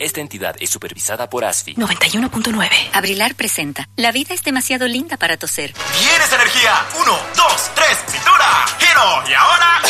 Esta entidad es supervisada por ASFI. 91.9. Abrilar presenta. La vida es demasiado linda para toser. ¡Tienes energía! 1, 2, 3, cintura, giro, y ahora...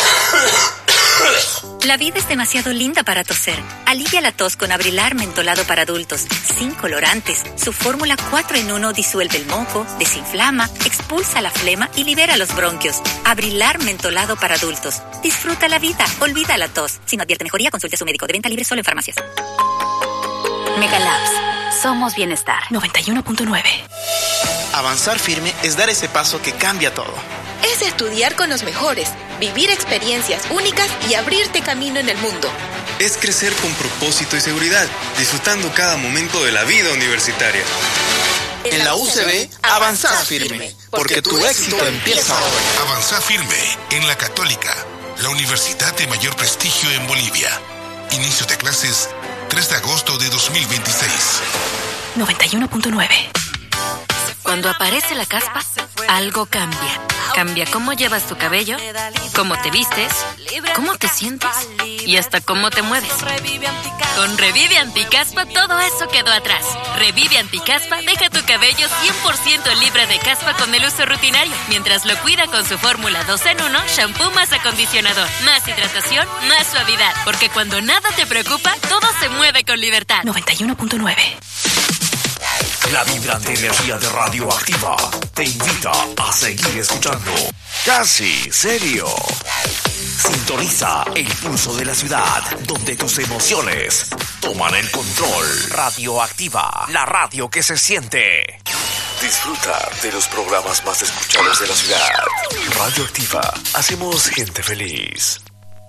La vida es demasiado linda para toser. Alivia la tos con Abrilar mentolado para adultos, sin colorantes. Su fórmula 4 en 1 disuelve el moco, desinflama, expulsa la flema y libera los bronquios. Abrilar mentolado para adultos. Disfruta la vida, olvida la tos. Si no advierte mejoría, consulte a su médico. De venta libre solo en farmacias. Megalabs. Somos bienestar. 91.9. Avanzar firme es dar ese paso que cambia todo. Es estudiar con los mejores, vivir experiencias únicas y abrirte camino en el mundo. Es crecer con propósito y seguridad, disfrutando cada momento de la vida universitaria. En la UCB, avanzar firme, porque tu éxito empieza hoy. Avanzar firme en la Católica, la universidad de mayor prestigio en Bolivia. Inicio de clases 3 de agosto de 2026. 91.9. Cuando aparece la caspa, algo cambia. Cambia cómo llevas tu cabello, cómo te vistes, cómo te sientes y hasta cómo te mueves. Con Revive Anticaspa todo eso quedó atrás. Revive Anticaspa deja tu cabello 100% libre de caspa con el uso rutinario, mientras lo cuida con su fórmula 2 en 1, shampoo más acondicionador, más hidratación, más suavidad. Porque cuando nada te preocupa, todo se mueve con libertad. 91.9. La vibrante energía de Radioactiva te invita a seguir escuchando Casi Serio. Sintoniza el pulso de la ciudad, donde tus emociones toman el control. Radioactiva, la radio que se siente. Disfruta de los programas más escuchados de la ciudad. Radioactiva, hacemos gente feliz.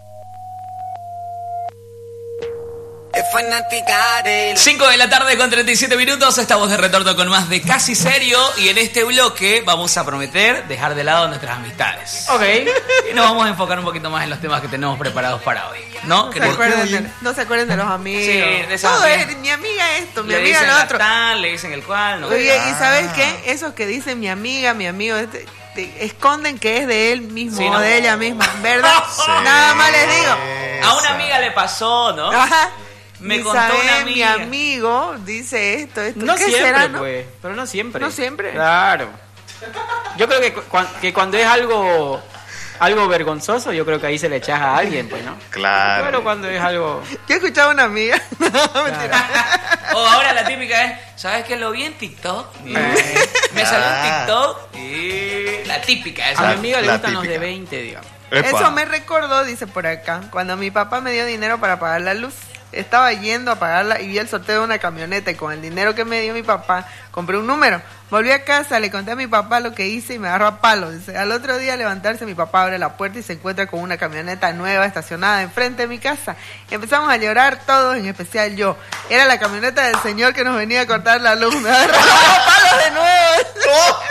5 de la tarde con 37 minutos, estamos de retorno con más de Casi Serio y en este bloque vamos a prometer dejar de lado nuestras amistades. Ok. Y nos vamos a enfocar un poquito más en los temas que tenemos preparados para hoy. ¿No? No se acuerden de los amigos. Sí, de esas todo amigas. es mi amiga esto, mi Le amiga dicen lo la otro. tal, le dicen el cual. ¿No? Oye, ¿y sabes qué? Esos que dicen mi amiga, mi amigo, esconden que es de él mismo Sí, o ¿no? de ella misma, ¿verdad? Sí. Nada más les digo. A una amiga le pasó, ¿no? Ajá. Me Y contó sabe, una amiga. mi amigo dice esto. No ¿Qué siempre, será, no? pues. Pero no siempre. ¿No siempre? Claro. Yo creo que cuando es algo vergonzoso, yo creo que ahí se le echas a alguien, pues, ¿no? Claro. Pero cuando es algo... Yo he escuchado a una amiga. No, mentira. O ahora la típica es, ¿sabes qué? Lo vi en TikTok. Me salió en TikTok. Y la típica esa. A mi amiga le La gustan los típica. de 20, digamos. Epa. Eso me recordó, dice por acá, cuando mi papá me dio dinero para pagar la luz. Estaba yendo a pagarla y vi el sorteo de una camioneta y con el dinero que me dio mi papá compré un número. Volví a casa, le conté a mi papá lo que hice y me agarró a palo. Dice, al otro día al levantarse mi papá abre la puerta y se encuentra con una camioneta nueva estacionada enfrente de mi casa. Empezamos a llorar todos, en especial yo. Era la camioneta del señor que nos venía a cortar la luz. Me agarró a palos de nuevo.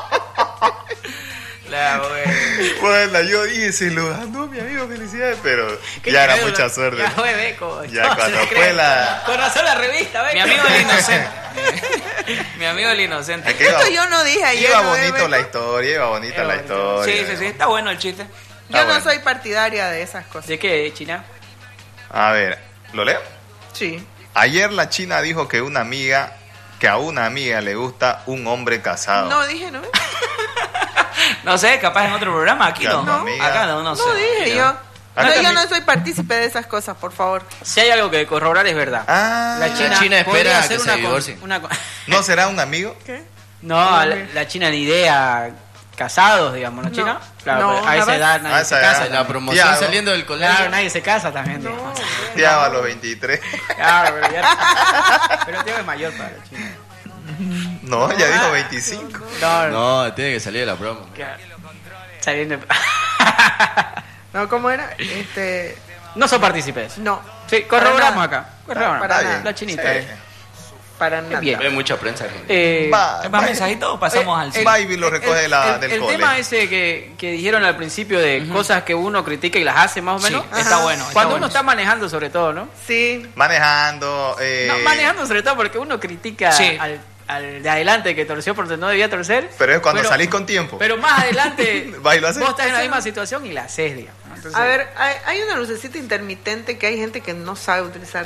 La Bueno, yo dije, se lo ganó mi amigo, felicidades, pero ya era mucha suerte. Ya fue Beco. Ya cuando fue la... Con razón la revista, Beco. Mi amigo el inocente. Mi amigo el inocente. Es que iba- Esto yo no dije ayer. Iba ¿no, bonito Beco? la historia, iba bonita la historia. Sí, está bueno el chiste. Yo no bueno. soy partidaria de esas cosas. ¿De qué, China? A ver, ¿lo leo? Sí. Ayer la China dijo que a una amiga le gusta un hombre casado. No dije, ¿no? No sé, capaz en otro programa, aquí no. No, amiga. Acá no sé. No dije Aquí yo. no. No, yo también- no soy partícipe de esas cosas, por favor. Si hay algo que corroborar es verdad. Ah, La China China podría espera hacer que se una divorcien. ¿no será un amigo? ¿Qué? No, la China ni idea. Casados, digamos, ¿no, China? Claro, No, pues, a esa nada edad A nadie se esa casa. edad. La promoción Tiago. saliendo del colegio. Claro, nadie se casa también. digamos. Tiago a los 23. Claro, pero ya... Pero Tiago es mayor para la China. No, ya dijo 25. No, tiene que salir de la promo. Claro. Saliendo... No, ¿cómo era? No son partícipes. No. Sí, corroboramos acá. Corroboramos. Para nada. La Chinita. Sí. Para nada. Bien. Hay mucha prensa. Va, ¿Es más mensajito o pasamos al Baby lo recoge del El cole. tema ese que dijeron al principio de cosas que uno critica y las hace más o menos. Sí, está bueno. está Cuando bueno. uno está manejando sobre todo, ¿no? Sí. Manejando. No, manejando sobre todo porque uno critica Sí. al de adelante que torció porque no debía torcer. Pero es cuando salís con tiempo. Pero más adelante Va y lo haces. vos estás en la misma situación y la haces, digamos. ¿no? Entonces, A ver, hay una lucecita intermitente que hay gente que no sabe utilizar